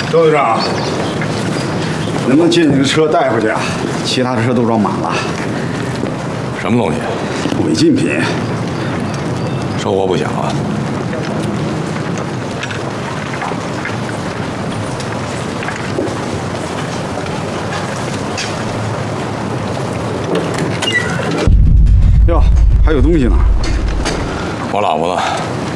周队长，能不能借你的车带回去啊？其他的车都装满了。 什么东西？ 违禁品。 收获不小啊。 哟，还有东西呢。 我老婆呢？